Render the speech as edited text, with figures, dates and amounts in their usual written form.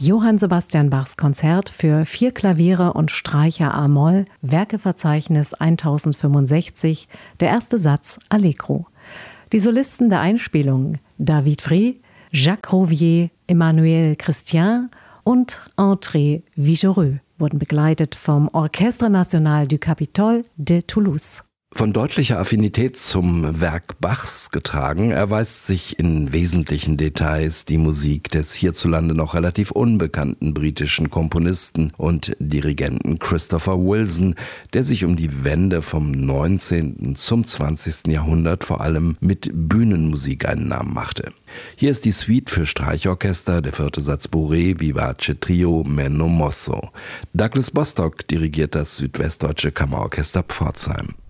Johann Sebastian Bachs Konzert für 4 Klaviere und Streicher a-Moll, Werkeverzeichnis 1065, der erste Satz Allegro. Die Solisten der Einspielung David Free, Jacques Rouvier, Emmanuel Christian und André Vigoreux wurden begleitet vom Orchestre National du Capitole de Toulouse. Von deutlicher Affinität zum Werk Bachs getragen, erweist sich in wesentlichen Details die Musik des hierzulande noch relativ unbekannten britischen Komponisten und Dirigenten Christopher Wilson, der sich um die Wende vom 19. zum 20. Jahrhundert vor allem mit Bühnenmusik einen Namen machte. Hier ist die Suite für Streichorchester, der 4. Satz Bourrée, Vivace Trio, Meno Mosso. Douglas Bostock dirigiert das Südwestdeutsche Kammerorchester Pforzheim.